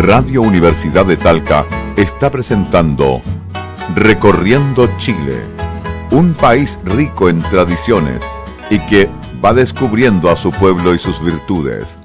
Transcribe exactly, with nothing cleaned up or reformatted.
Radio Universidad de Talca está presentando Recorriendo Chile, un país rico en tradiciones y que va descubriendo a su pueblo y sus virtudes.